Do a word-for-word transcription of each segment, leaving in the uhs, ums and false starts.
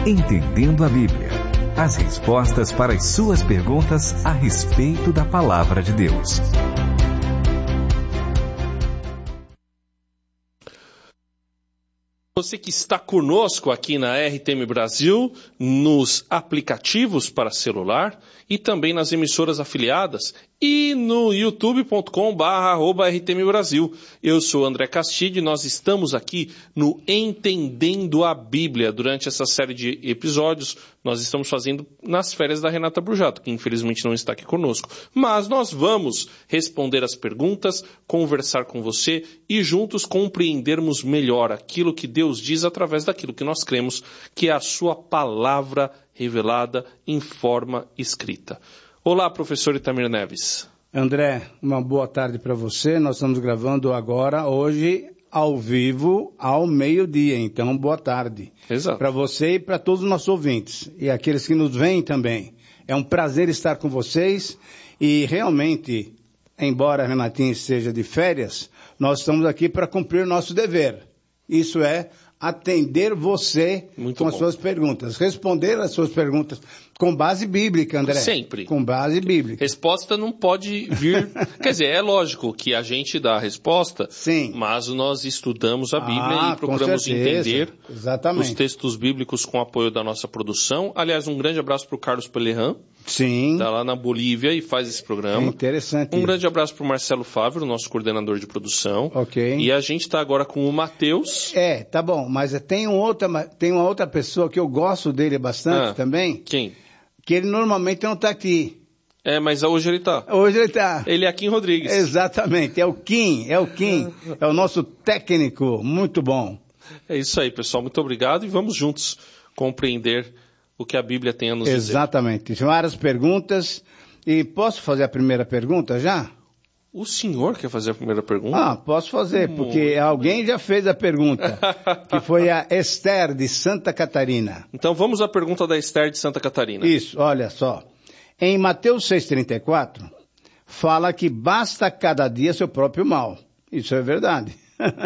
Entendendo a Bíblia. As respostas para as suas perguntas a respeito da Palavra de Deus. Você que está conosco aqui na R T M Brasil, nos aplicativos para celular e também nas emissoras afiliadas e no youtube ponto com barra arroba R T M Brasil. Eu sou André Castilho e nós estamos aqui no Entendendo a Bíblia. Durante essa série de episódios, nós estamos fazendo nas férias da Renata Brujato, que infelizmente não está aqui conosco. Mas nós vamos responder as perguntas, conversar com você e juntos compreendermos melhor aquilo que Deus Deus diz através daquilo que nós cremos, que é a sua palavra revelada em forma escrita. Olá, professor Itamir Neves. André, uma boa tarde para você. Nós estamos gravando agora, hoje, ao vivo, ao meio-dia. Então, boa tarde. Exato. Para você e para todos os nossos ouvintes. E aqueles que nos veem também. É um prazer estar com vocês. E, realmente, embora a Renatinha esteja de férias, nós estamos aqui para cumprir o nosso dever. Isso é atender você Muito com bom. as suas perguntas. Responder as suas perguntas com base bíblica, André. Sempre. Com base bíblica. Resposta não pode vir... Quer dizer, é lógico que a gente dá a resposta, Sim. mas nós estudamos a Bíblia Ah, e procuramos com certeza. entender Exatamente. os textos bíblicos com apoio da nossa produção. Aliás, um grande abraço para o Carlos Pelerran, Sim. está lá na Bolívia e faz esse programa. É interessante. Um grande abraço para o Marcelo Fávero, nosso coordenador de produção. Ok. E a gente está agora com o Matheus. É, tá bom, mas tem, um outra, tem uma outra pessoa que eu gosto dele bastante Ah, também, Quem? que ele normalmente não está aqui. É, mas hoje ele está. Hoje ele está. Ele é Kim Rodrigues. Exatamente, é o Kim, é o Kim, é o nosso técnico, muito bom. É isso aí, pessoal. Muito obrigado e vamos juntos compreender o que a Bíblia tem a nos dizer. Exatamente, várias perguntas. E posso fazer a primeira pergunta já? O senhor quer fazer a primeira pergunta? Ah, posso fazer, Muito porque bem. alguém já fez a pergunta, que foi a Esther de Santa Catarina. Então vamos à pergunta da Esther de Santa Catarina. Isso, olha só. Em Mateus seis, trinta e quatro, fala que basta cada dia seu próprio mal. Isso é verdade.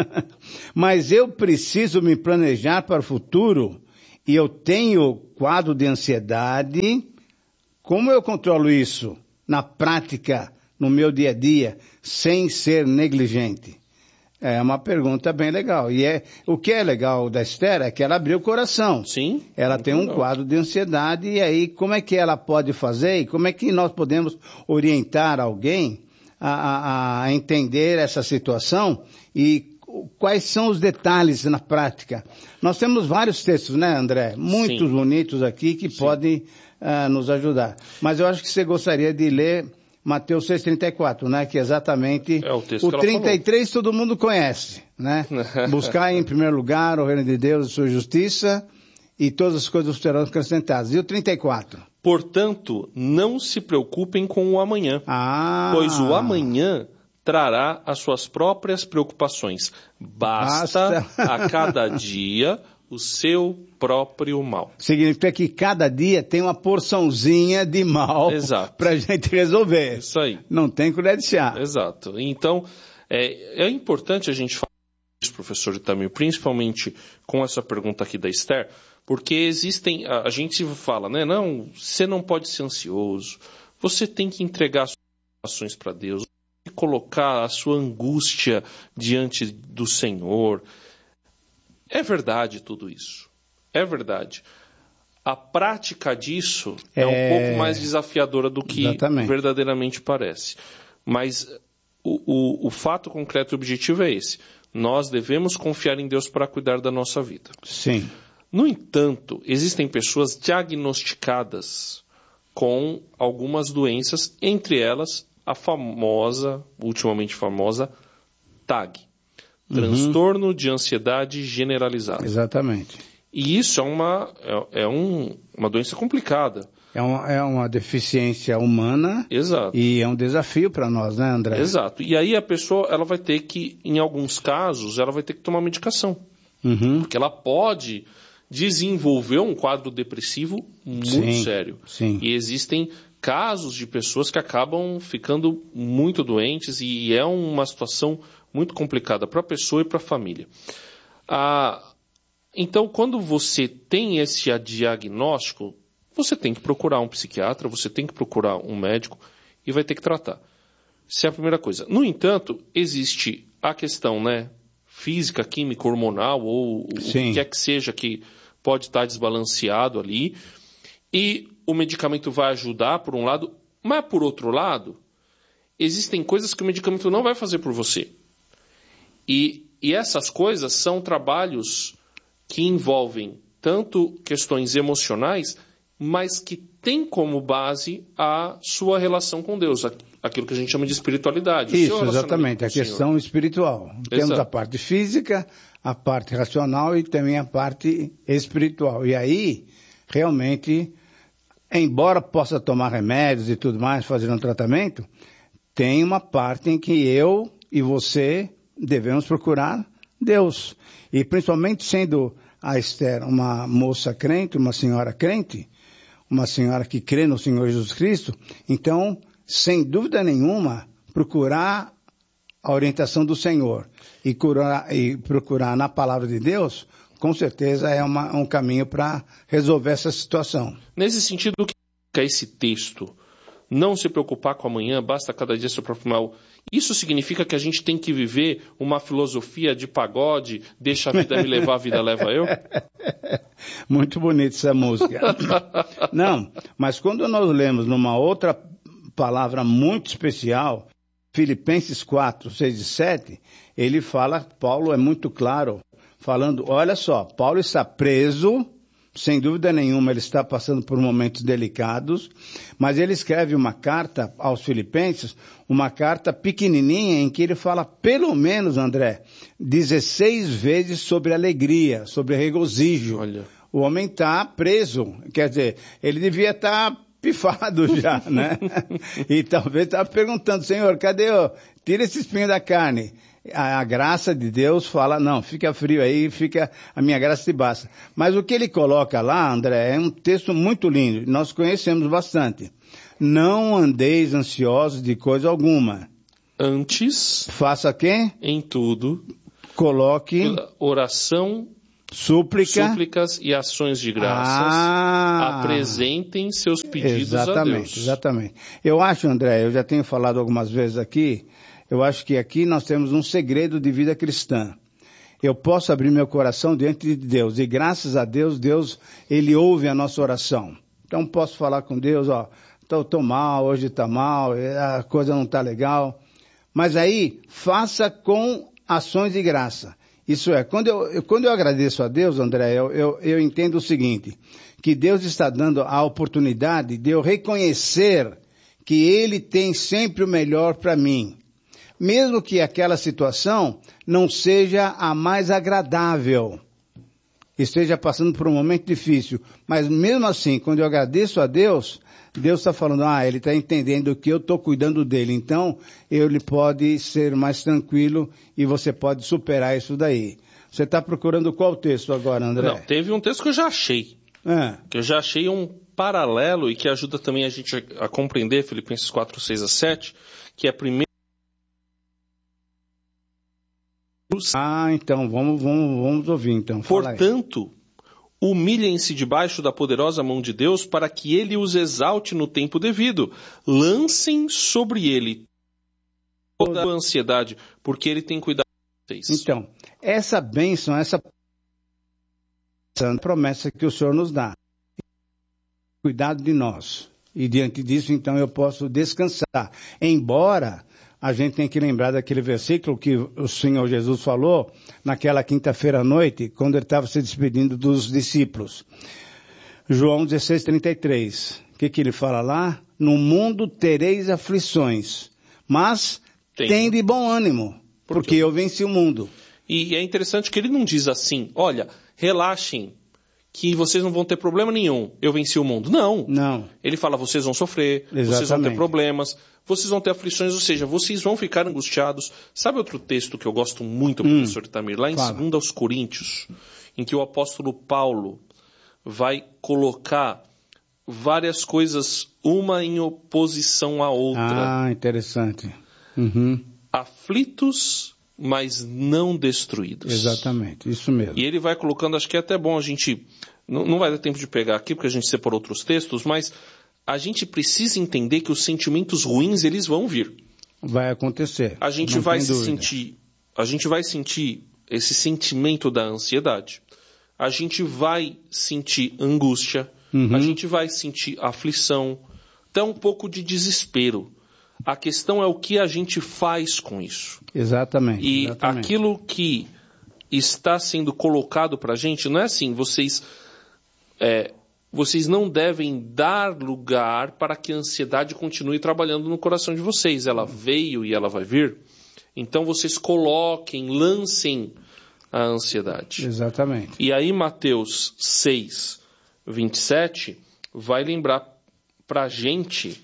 Mas eu preciso me planejar para o futuro e eu tenho quadro de ansiedade. Como eu controlo isso na prática, no meu dia a dia, sem ser negligente? É uma pergunta bem legal. E é, o que é legal da Esther é que ela abriu o coração. Sim. Ela tem um legal. quadro de ansiedade, e aí como é que ela pode fazer e como é que nós podemos orientar alguém a, a, a entender essa situação e quais são os detalhes na prática? Nós temos vários textos, né, André? Muitos Sim. bonitos aqui que Sim. podem uh, nos ajudar. Mas eu acho que você gostaria de ler Mateus seis, trinta e quatro, né? Que exatamente É o texto o que ela trinta e três todo mundo conhece, né? Buscar em primeiro lugar o reino de Deus e sua justiça e todas as coisas serão acrescentadas. E o trinta e quatro? Portanto, não se preocupem com o amanhã, Ah, pois o amanhã trará as suas próprias preocupações. Basta, Basta. a cada dia o seu próprio mal. significa que cada dia tem uma porçãozinha de mal Exato. para a gente resolver. Isso aí. Não tem colher de chá. Exato. Então, é, é importante a gente falar isso, professor Itamir, principalmente com essa pergunta aqui da Esther, porque existem, a, a gente fala, né, não, você não pode ser ansioso, você tem que entregar as suas ações para Deus, colocar a sua angústia diante do Senhor. É verdade tudo isso. É verdade. A prática disso é, é um pouco mais desafiadora do que Exatamente. verdadeiramente parece. Mas o, o, o fato concreto e objetivo é esse. Nós devemos confiar em Deus para cuidar da nossa vida. Sim. No entanto, existem pessoas diagnosticadas com algumas doenças, entre elas a famosa, ultimamente famosa, T A G. Transtorno uhum. de ansiedade generalizada. Exatamente. E isso é uma, é, é um, uma doença complicada. É uma, é uma deficiência humana. Exato. E é um desafio para nós, né, André? Exato. E aí a pessoa, ela vai ter que, em alguns casos, ela vai ter que tomar medicação. Uhum. Porque ela pode desenvolver um quadro depressivo muito sim, sério. Sim. E existem casos de pessoas que acabam ficando muito doentes e é uma situação muito complicada para a pessoa e para a família. Ah, Então, quando você tem esse diagnóstico, você tem que procurar um psiquiatra, você tem que procurar um médico e vai ter que tratar. Essa é a primeira coisa. No entanto, existe a questão, né, física, química, hormonal, ou Sim. o que quer que seja que pode estar desbalanceado ali, e o medicamento vai ajudar, por um lado, mas, por outro lado, existem coisas que o medicamento não vai fazer por você. E, e essas coisas são trabalhos que envolvem tanto questões emocionais, mas que tem como base a sua relação com Deus, aquilo que a gente chama de espiritualidade. Isso, exatamente, a questão espiritual. Exato. Temos a parte física, a parte racional e também a parte espiritual. E aí, realmente, embora possa tomar remédios e tudo mais, fazer um tratamento, tem uma parte em que eu e você devemos procurar Deus. E principalmente sendo a Esther uma moça crente, uma senhora crente, uma senhora que crê no Senhor Jesus Cristo, então, sem dúvida nenhuma, procurar a orientação do Senhor e, curar, e procurar na palavra de Deus, com certeza é uma, um caminho para resolver essa situação. Nesse sentido, o que é esse texto? Não se preocupar com amanhã, basta cada dia seu próprio mal. Isso significa que a gente tem que viver uma filosofia de pagode, deixa a vida me levar, a vida leva eu? Muito bonita essa música. Não, mas quando nós lemos numa outra palavra muito especial, Filipenses quatro, seis e sete, ele fala, Paulo é muito claro, falando, olha só, Paulo está preso, sem dúvida nenhuma ele está passando por momentos delicados, mas ele escreve uma carta aos Filipenses, uma carta pequenininha em que ele fala pelo menos, André, dezesseis vezes sobre alegria, sobre regozijo. Olha. O homem está preso, quer dizer, ele devia estar tá pifado já, né? E talvez estava perguntando, Senhor, cadê o... Tira esse espinho da carne. A, a graça de Deus fala, não, fica frio aí, fica, a minha graça te basta. Mas o que ele coloca lá, André, é um texto muito lindo, nós conhecemos bastante. Não andeis ansiosos de coisa alguma. Antes, faça quê? Em tudo, coloque oração, súplica, súplicas e ações de graças, ah, apresentem seus pedidos exatamente, a Deus. Exatamente. Eu acho, André, eu já tenho falado algumas vezes aqui, eu acho que aqui nós temos um segredo de vida cristã. Eu posso abrir meu coração diante de Deus e graças a Deus, Deus, Ele ouve a nossa oração. Então posso falar com Deus, ó, tô, tô mal, hoje tá mal, a coisa não tá legal. Mas aí, faça com ações de graça. Isso é, quando eu, quando eu agradeço a Deus, André, eu, eu, eu entendo o seguinte, que Deus está dando a oportunidade de eu reconhecer que Ele tem sempre o melhor para mim. Mesmo que aquela situação não seja a mais agradável, esteja passando por um momento difícil, mas mesmo assim, quando eu agradeço a Deus, Deus está falando, ah, Ele está entendendo que eu estou cuidando dele, então Ele pode ser mais tranquilo e você pode superar isso daí. Você está procurando qual texto agora, André? Não, teve um texto que eu já achei, é. que eu já achei um paralelo e que ajuda também a gente a, a compreender Filipenses quatro, seis a sete, que é a primeira. Ah, então, vamos, vamos, vamos ouvir, então. Portanto, humilhem-se debaixo da poderosa mão de Deus para que Ele os exalte no tempo devido. Lancem sobre Ele toda a ansiedade, porque Ele tem cuidado de vocês. Então, essa bênção, essa promessa que o Senhor nos dá, cuidado de nós. E diante disso, então, eu posso descansar. Embora a gente tenha que lembrar daquele versículo que o Senhor Jesus falou naquela quinta-feira à noite, quando ele estava se despedindo dos discípulos. João dezesseis, trinta e três. O que, que ele fala lá? No mundo tereis aflições, mas tem, tem de bom ânimo, Por porque eu venci o mundo. E é interessante que ele não diz assim, olha, relaxem, que vocês não vão ter problema nenhum, eu venci o mundo. Não. Não. Ele fala, vocês vão sofrer, Exatamente. Vocês vão ter problemas, vocês vão ter aflições, ou seja, vocês vão ficar angustiados. Sabe outro texto que eu gosto muito, hum, professor Itamir? Lá em fala. Segunda aos Coríntios, em que o apóstolo Paulo vai colocar várias coisas, uma em oposição à outra. Ah, interessante. Uhum. Aflitos mas não destruídos. Exatamente, isso mesmo. E ele vai colocando, acho que é até bom a gente, não, não vai dar tempo de pegar aqui, porque a gente separou outros textos, mas a gente precisa entender que os sentimentos ruins, eles vão vir. Vai acontecer. A gente não vai tem se dúvida. sentir, a gente vai sentir esse sentimento da ansiedade. A gente vai sentir angústia, Uhum. a gente vai sentir aflição, até um pouco de desespero. A questão é o que a gente faz com isso. Exatamente. E exatamente. aquilo que está sendo colocado para a gente, não é assim, vocês, é, vocês não devem dar lugar para que a ansiedade continue trabalhando no coração de vocês. Ela veio e ela vai vir. Então vocês coloquem, lancem a ansiedade. Exatamente. E aí Mateus seis, vinte e sete vai lembrar para a gente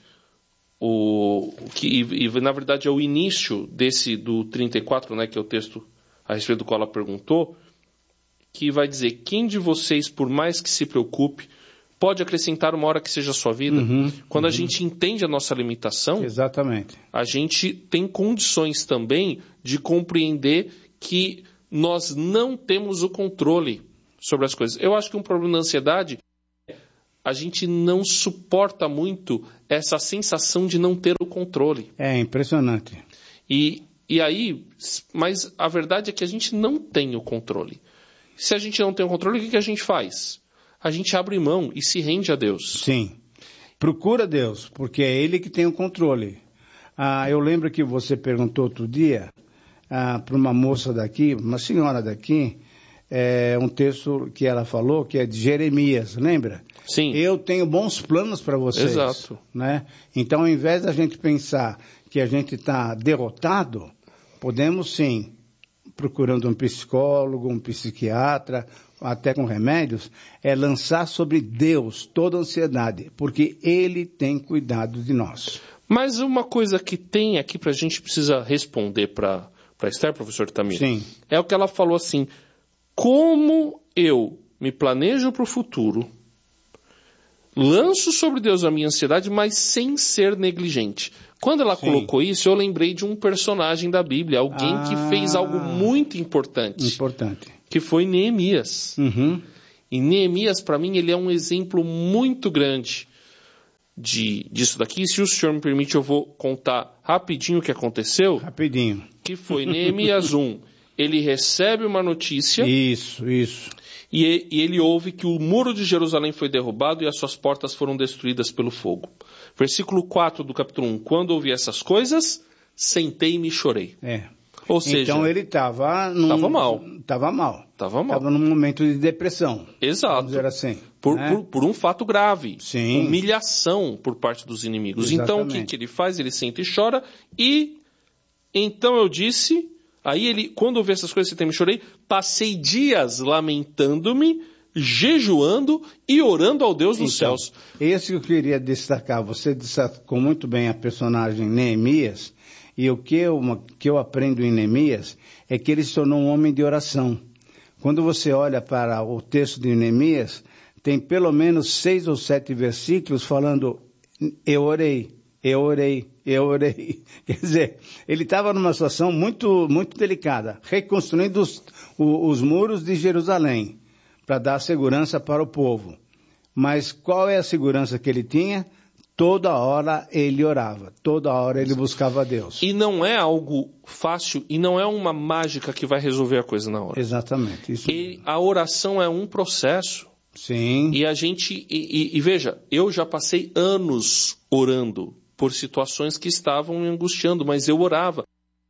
o que, e, e na verdade é o início desse do trinta e quatro, né, que é o texto a respeito do qual ela perguntou, que vai dizer: quem de vocês, por mais que se preocupe, pode acrescentar uma hora que seja a sua vida? Uhum, Quando uhum. a gente entende a nossa limitação, Exatamente. a gente tem condições também de compreender que nós não temos o controle sobre as coisas. Eu acho que um problema da ansiedade é a gente não suporta muito essa sensação de não ter o controle. É impressionante. E, e aí, mas a verdade é que a gente não tem o controle. Se a gente não tem o controle, o que, que a gente faz? A gente abre mão e se rende a Deus. Sim. Procura Deus, porque é Ele que tem o controle. Ah, eu lembro que você perguntou outro dia ah, para uma moça daqui, uma senhora daqui, é, um texto que ela falou, que é de Jeremias, lembra? Sim. Eu tenho bons planos para vocês. Exato. Né? Então, ao invés da gente pensar que a gente está derrotado, podemos sim, procurando um psicólogo, um psiquiatra, até com remédios, é lançar sobre Deus toda a ansiedade, porque Ele tem cuidado de nós. Mas uma coisa que tem aqui para a gente precisa responder para a Esther, professor Tamir, Sim. é o que ela falou assim: como eu me planejo para o futuro, lanço sobre Deus a minha ansiedade, mas sem ser negligente. Quando ela Sim. colocou isso, eu lembrei de um personagem da Bíblia, alguém Ah, que fez algo muito importante, Importante. que foi Neemias. Uhum. E Neemias, para mim, ele é um exemplo muito grande de, disso daqui. Se o senhor me permite, eu vou contar rapidinho o que aconteceu, Rapidinho. que foi Neemias um. Ele recebe uma notícia Isso, isso. e, e ele ouve que o muro de Jerusalém foi derrubado e as suas portas foram destruídas pelo fogo. Versículo quatro do capítulo um. Quando ouvi essas coisas, sentei-me e chorei. É. Ou seja, Então ele estava num... Tava mal. Estava mal. estava mal. Estava num momento de depressão. Exato. Vamos dizer assim. Por, né? por, por um fato grave. Sim. Humilhação por parte dos inimigos. Então o que, Exatamente. que ele faz? Ele senta e chora. E então eu disse... Aí ele, quando eu vi essas coisas, eu me chorei, passei dias lamentando-me, jejuando e orando ao Deus dos Então, céus. esse que eu queria destacar. Você destacou muito bem a personagem Neemias. E o que eu, que eu aprendo em Neemias é que ele se tornou um homem de oração. Quando você olha para o texto de Neemias, tem pelo menos seis ou sete versículos falando: eu orei, eu orei, eu orei. Quer dizer, ele estava numa situação muito, muito delicada, reconstruindo os, os muros de Jerusalém para dar segurança para o povo. Mas qual é a segurança que ele tinha? Toda hora ele orava, toda hora ele buscava Deus. E não é algo fácil e não é uma mágica que vai resolver a coisa na hora. Exatamente. Isso E a oração é um processo. Sim. E a gente, e, e, e veja, eu já passei anos orando por situações que estavam me angustiando, mas eu orava.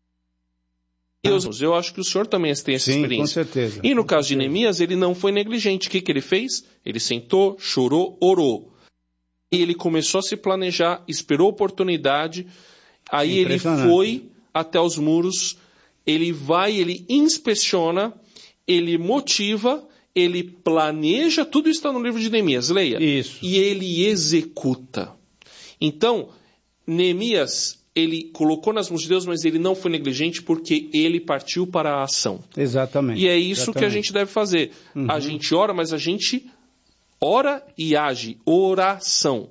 Deus, eu acho que o senhor também tem essa Sim, experiência. com certeza. E no Com caso de certeza. Neemias, ele não foi negligente. O que, que ele fez? Ele sentou, chorou, orou. E ele começou a se planejar, esperou a oportunidade, aí ele foi até os muros, ele vai, ele inspeciona, ele motiva, ele planeja, tudo está no livro de Neemias, leia. Isso. E ele executa. Então, Neemias, ele colocou nas mãos de Deus, mas ele não foi negligente porque ele partiu para a ação. Exatamente. E é isso Exatamente. que a gente deve fazer. Uhum. A gente ora, mas a gente ora e age. Oração.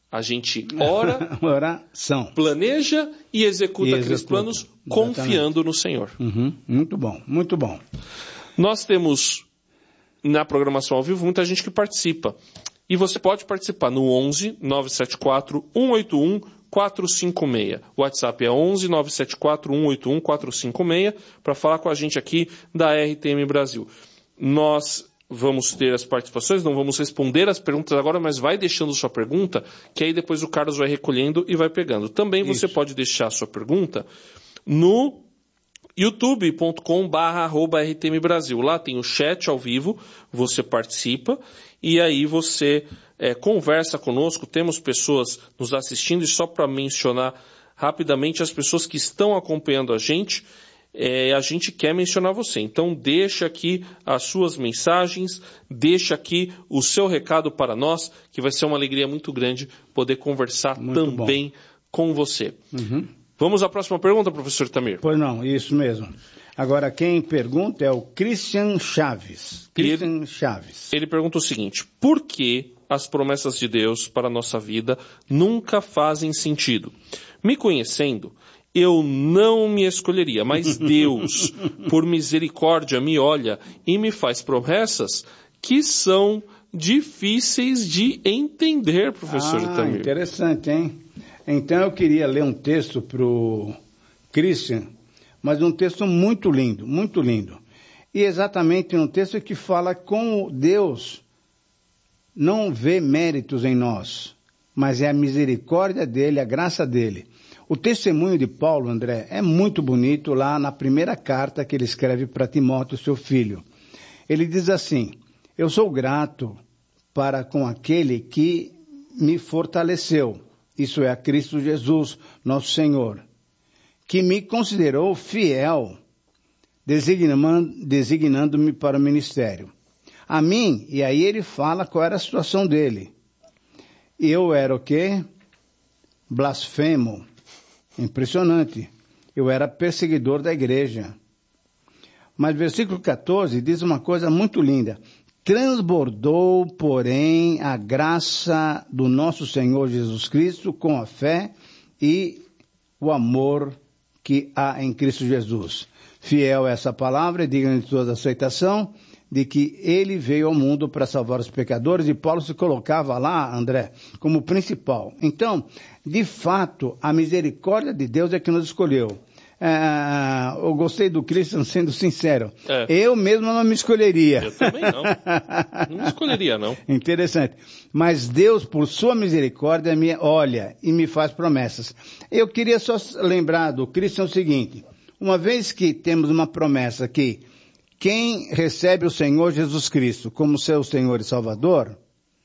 A gente ora, oração, planeja e executa, e aqueles executa. planos Exatamente. confiando no Senhor. Uhum. Muito bom, muito bom. Nós temos na programação ao vivo muita gente que participa. E você pode participar no onze, nove sete quatro, um oito um, quatro cinco seis. O WhatsApp é onze, nove sete quatro, um oito um, quatro cinco seis para falar com a gente aqui da R T M Brasil. Nós vamos ter as participações, não vamos responder as perguntas agora, mas vai deixando sua pergunta, que aí depois o Carlos vai recolhendo e vai pegando. Também você Isso. pode deixar sua pergunta no youtube ponto com barra arroba R T M Brasil. Lá tem o chat ao vivo, você participa e aí você é, conversa conosco. Temos pessoas nos assistindo e só para mencionar rapidamente as pessoas que estão acompanhando a gente, é, a gente quer mencionar você. Então deixa aqui as suas mensagens, deixa aqui o seu recado para nós, que vai ser uma alegria muito grande poder conversar Muito também bom. com você. Uhum. Vamos à próxima pergunta, professor Tamir? Pois não, isso mesmo. Agora, quem pergunta é o Christian Chaves. Christian ele, Chaves. Ele pergunta o seguinte: por que as promessas de Deus para a nossa vida nunca fazem sentido? Me conhecendo, eu não me escolheria, mas Deus, por misericórdia, me olha e me faz promessas que são difíceis de entender, professor Ah, Tamir. interessante, hein? Então eu queria ler um texto para o Christian, mas um texto muito lindo, muito lindo. E exatamente um texto que fala como Deus não vê méritos em nós, mas é a misericórdia dele, a graça dele. O testemunho de Paulo, André, é muito bonito lá na primeira carta que ele escreve para Timóteo, seu filho. Ele diz assim: eu sou grato para com aquele que me fortaleceu, isso é a Cristo Jesus, nosso Senhor, que me considerou fiel, designando-me para o ministério. A mim, e aí ele fala qual era a situação dele. Eu era o quê? Blasfemo. Impressionante. Eu era perseguidor da igreja. Mas versículo catorze diz uma coisa muito linda. Transbordou, porém, a graça do nosso Senhor Jesus Cristo com a fé e o amor que há em Cristo Jesus. Fiel a essa palavra, digna de toda aceitação, de que ele veio ao mundo para salvar os pecadores, e Paulo se colocava lá, André, como principal. Então, de fato, a misericórdia de Deus é que nos escolheu. É, eu gostei do Christian sendo sincero. É. Eu mesmo não me escolheria. Eu também não. Não me escolheria, não. Interessante. Mas Deus, por sua misericórdia, me olha e me faz promessas. Eu queria só lembrar do Christian o seguinte: uma vez que temos uma promessa que quem recebe o Senhor Jesus Cristo como seu Senhor e Salvador,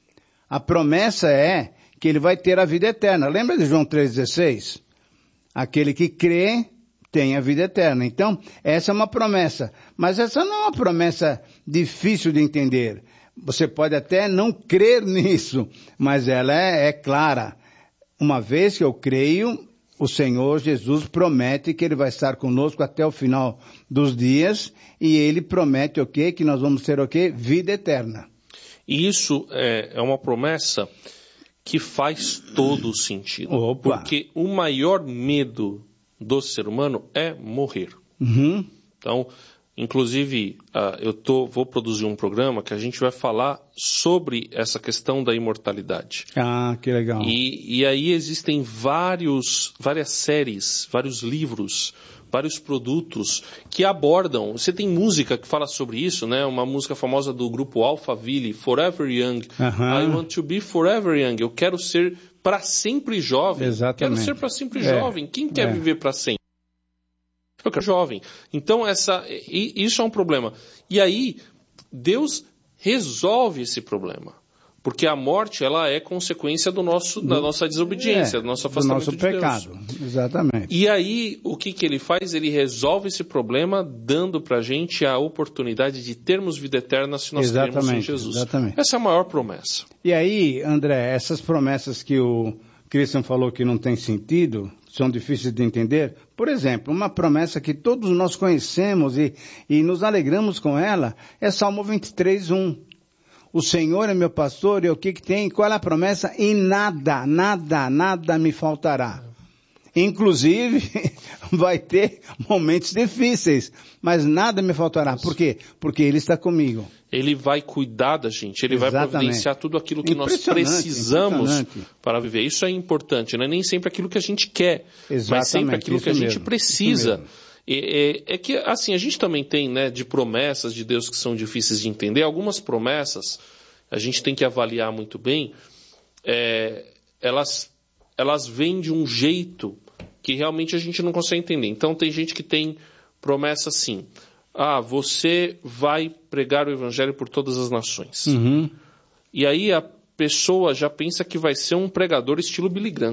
a promessa é que ele vai ter a vida eterna. Lembra de João três dezesseis? Aquele que crê tem a vida eterna. Então, essa é uma promessa. Mas essa não é uma promessa difícil de entender. Você pode até não crer nisso, mas ela é, é clara. Uma vez que eu creio, o Senhor Jesus promete que ele vai estar conosco até o final dos dias, e ele promete o quê? Que nós vamos ter o quê? Vida eterna. E isso é, é uma promessa que faz todo o sentido. Opa. Porque o maior medo do ser humano é morrer. Uhum. Então, inclusive, uh, eu tô, vou produzir um programa que a gente vai falar sobre essa questão da imortalidade. Ah, que legal. E, e aí existem vários, várias séries, vários livros, vários produtos que abordam. Você tem música que fala sobre isso, né? Uma música famosa do grupo Alphaville, Forever Young. Uh-huh. I want to be forever young. Eu quero ser para sempre jovem. Exatamente. Quero ser para sempre é. jovem. Quem quer é. viver para sempre? Eu quero jovem. Então, essa, isso é um problema. E aí, Deus resolve esse problema. Porque a morte, ela é consequência do nosso, do, da nossa desobediência, é, do nosso afastamento do nosso de pecado. Deus. Exatamente. E aí, o que, que ele faz? Ele resolve esse problema dando para a gente a oportunidade de termos vida eterna se nós cremos em Jesus. Exatamente. Essa é a maior promessa. E aí, André, essas promessas que o Christian falou que não tem sentido, são difíceis de entender. Por exemplo, uma promessa que todos nós conhecemos e, e nos alegramos com ela é Salmo vinte e três, um. o Senhor é meu pastor, e o que que tem? Qual é a promessa? E nada, nada, nada me faltará. Inclusive, vai ter momentos difíceis, mas nada me faltará. Por quê? Porque Ele está comigo. Ele vai cuidar da gente, Ele Exatamente. vai providenciar tudo aquilo que nós precisamos para viver. Isso é importante, não é nem sempre aquilo que a gente quer, Exatamente. Mas sempre aquilo que a gente mesmo. precisa. É, é, é que, assim, a gente também tem, né, de promessas de Deus que são difíceis de entender. Algumas promessas, a gente tem que avaliar muito bem, é, elas... elas vêm de um jeito que realmente a gente não consegue entender. Então, tem gente que tem promessa assim, ah, você vai pregar o evangelho por todas as nações. Uhum. E aí a pessoa já pensa que vai ser um pregador estilo Billy Graham.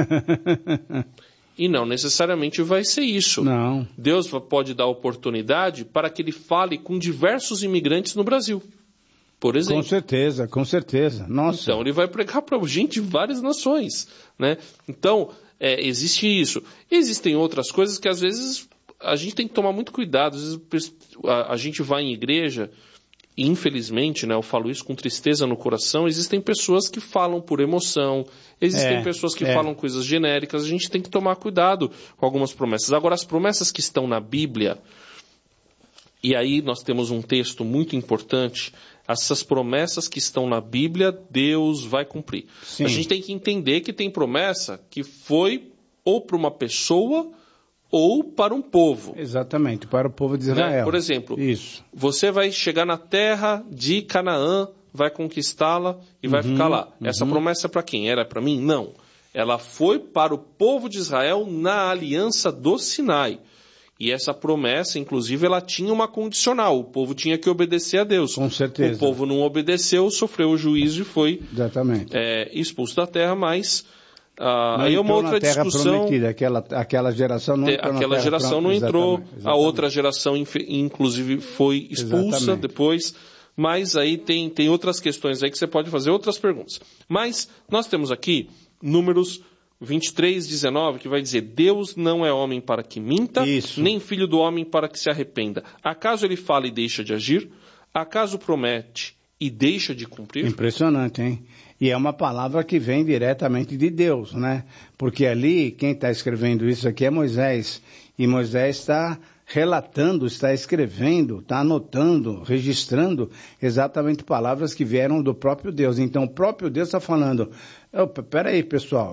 E não necessariamente vai ser isso. Não. Deus pode dar oportunidade para que ele fale com diversos imigrantes no Brasil. Por exemplo. Com certeza, com certeza. Nossa. Então, ele vai pregar para gente de várias nações, né? Então, é, existe isso. Existem outras coisas que, às vezes, a gente tem que tomar muito cuidado. Às vezes, a, a gente vai em igreja, e, infelizmente, né, eu falo isso com tristeza no coração, existem pessoas que falam por emoção, existem é, pessoas que é. falam coisas genéricas, a gente tem que tomar cuidado com algumas promessas. Agora, as promessas que estão na Bíblia, e aí nós temos um texto muito importante, essas promessas que estão na Bíblia, Deus vai cumprir. Sim. A gente tem que entender que tem promessa que foi ou para uma pessoa ou para um povo. Exatamente, para o povo de Israel. Né? Por exemplo, Isso. você vai chegar na terra de Canaã, vai conquistá-la e vai uhum, ficar lá. Uhum. Essa promessa é para quem? Era para mim? Não. Ela foi para o povo de Israel na aliança do Sinai. E essa promessa, inclusive, ela tinha uma condicional. O povo tinha que obedecer a Deus. Com certeza. O povo não obedeceu, sofreu o juízo e foi é, expulso da terra, mas... Uh, aí é uma outra discussão. Aquela, aquela geração não entrou. Aquela na geração terra não entrou. Exatamente, exatamente. A outra geração, inclusive, foi expulsa exatamente. depois. Mas aí tem, tem outras questões aí que você pode fazer outras perguntas. Mas nós temos aqui Números vinte e três, dezenove, que vai dizer: Deus não é homem para que minta, Isso. nem filho do homem para que se arrependa. Acaso ele fala e deixa de agir? Acaso promete e deixa de cumprir? Impressionante, hein? E é uma palavra que vem diretamente de Deus, né? Porque ali, quem está escrevendo isso aqui é Moisés. E Moisés está relatando, está escrevendo, está anotando, registrando exatamente palavras que vieram do próprio Deus. Então, o próprio Deus está falando, peraí, pessoal,